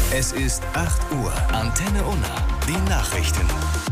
Es ist 8 Uhr. Antenne Unna. Die Nachrichten.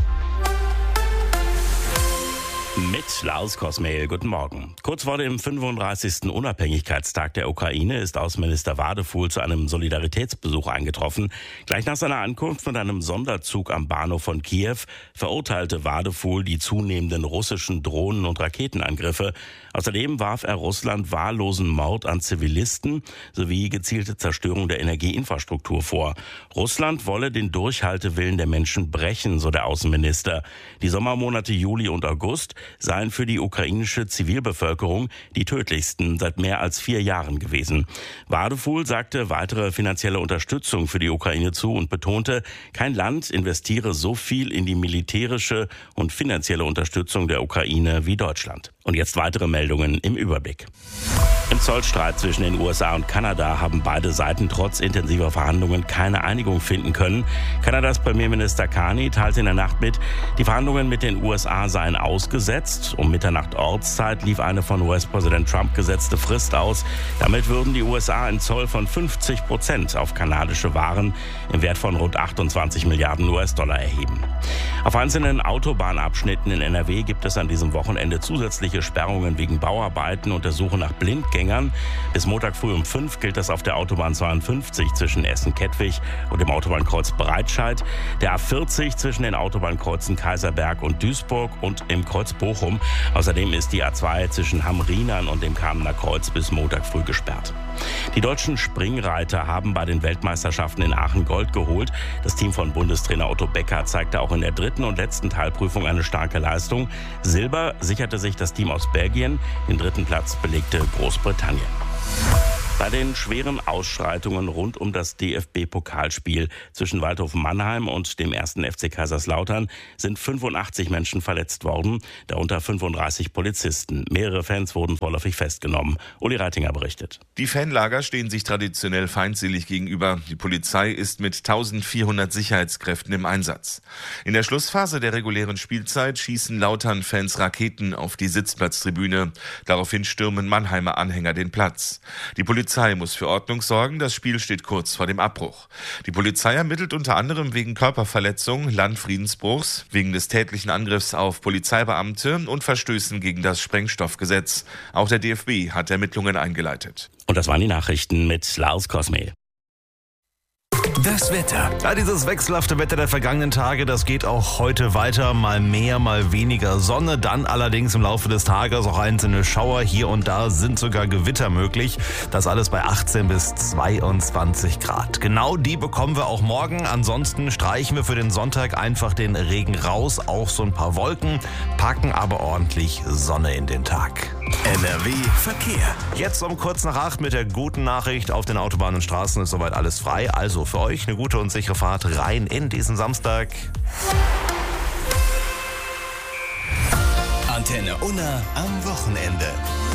Mit Lars Kosmehl, guten Morgen. Kurz vor dem 35. Unabhängigkeitstag der Ukraine ist Außenminister Wadefuhl zu einem Solidaritätsbesuch eingetroffen. Gleich nach seiner Ankunft mit einem Sonderzug am Bahnhof von Kiew verurteilte Wadefuhl die zunehmenden russischen Drohnen- und Raketenangriffe. Außerdem warf er Russland wahllosen Mord an Zivilisten sowie gezielte Zerstörung der Energieinfrastruktur vor. Russland wolle den Durchhaltewillen der Menschen brechen, so der Außenminister. Die Sommermonate Juli und August seien für die ukrainische Zivilbevölkerung die tödlichsten seit mehr als 4 Jahren gewesen. Wadefuhl sagte weitere finanzielle Unterstützung für die Ukraine zu und betonte, kein Land investiere so viel in die militärische und finanzielle Unterstützung der Ukraine wie Deutschland. Und jetzt weitere Meldungen im Überblick. Im Zollstreit zwischen den USA und Kanada haben beide Seiten trotz intensiver Verhandlungen keine Einigung finden können. Kanadas Premierminister Carney teilte in der Nacht mit, die Verhandlungen mit den USA seien ausgesetzt. Um Mitternacht Ortszeit lief eine von US-Präsident Trump gesetzte Frist aus. Damit würden die USA einen Zoll von 50% auf kanadische Waren im Wert von rund 28 Milliarden US-Dollar erheben. Auf einzelnen Autobahnabschnitten in NRW gibt es an diesem Wochenende zusätzliche Sperrungen wegen Bauarbeiten und der Suche nach Blindgängern. Bis Montag früh um 5 gilt das auf der Autobahn 52 zwischen Essen-Kettwig und dem Autobahnkreuz Breitscheid, der A40 zwischen den Autobahnkreuzen Kaiserberg und Duisburg und im Kreuz Bochum. Außerdem ist die A2 zwischen Hamm-Riehnern und dem Kamener Kreuz bis Montag früh gesperrt. Die deutschen Springreiter haben bei den Weltmeisterschaften in Aachen Gold geholt. Das Team von Bundestrainer Otto Becker zeigte auch in der dritten und letzten Teilprüfung eine starke Leistung. Silber sicherte sich das Team aus Belgien, den dritten Platz belegte Großbritannien. Bei den schweren Ausschreitungen rund um das DFB-Pokalspiel zwischen Waldhof Mannheim und dem 1. FC Kaiserslautern sind 85 Menschen verletzt worden, darunter 35 Polizisten. Mehrere Fans wurden vorläufig festgenommen. Uli Reitinger berichtet. Die Fanlager stehen sich traditionell feindselig gegenüber. Die Polizei ist mit 1400 Sicherheitskräften im Einsatz. In der Schlussphase der regulären Spielzeit schießen Lautern-Fans Raketen auf die Sitzplatztribüne. Daraufhin stürmen Mannheimer Anhänger den Platz. Die Polizei muss für Ordnung sorgen, das Spiel steht kurz vor dem Abbruch. Die Polizei ermittelt unter anderem wegen Körperverletzung, Landfriedensbruchs, wegen des tätlichen Angriffs auf Polizeibeamte und Verstößen gegen das Sprengstoffgesetz. Auch der DFB hat Ermittlungen eingeleitet. Und das waren die Nachrichten mit Lars Kosmehl. Das Wetter. Ja, dieses wechselhafte Wetter der vergangenen Tage, das geht auch heute weiter. Mal mehr, mal weniger Sonne. Dann allerdings im Laufe des Tages auch einzelne Schauer. Hier und da sind sogar Gewitter möglich. Das alles bei 18 bis 22 Grad. Genau die bekommen wir auch morgen. Ansonsten streichen wir für den Sonntag einfach den Regen raus. Auch so ein paar Wolken, packen aber ordentlich Sonne in den Tag. NRW Verkehr. Jetzt um kurz nach 8 mit der guten Nachricht. Auf den Autobahnen und Straßen ist soweit alles frei. Also für euch eine gute und sichere Fahrt rein in diesen Samstag. Antenne Unna am Wochenende.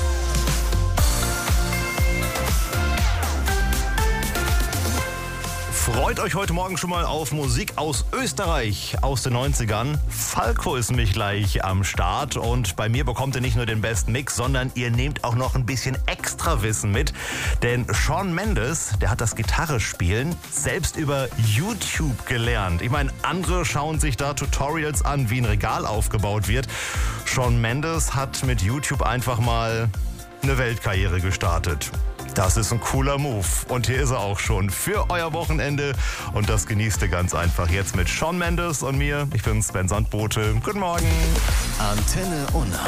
Freut euch heute Morgen schon mal auf Musik aus Österreich aus den 90ern. Falco ist nämlich gleich am Start und bei mir bekommt ihr nicht nur den besten Mix, sondern ihr nehmt auch noch ein bisschen extra Wissen mit. Denn Shawn Mendes, der hat das Gitarrespielen selbst über YouTube gelernt. Ich meine, andere schauen sich da Tutorials an, wie ein Regal aufgebaut wird. Shawn Mendes hat mit YouTube einfach mal eine Weltkarriere gestartet. Das ist ein cooler Move. Und hier ist er auch schon für euer Wochenende. Und das genießt ihr ganz einfach jetzt mit Shawn Mendes und mir. Ich bin Sven Sandbote. Guten Morgen. Antenne Unna.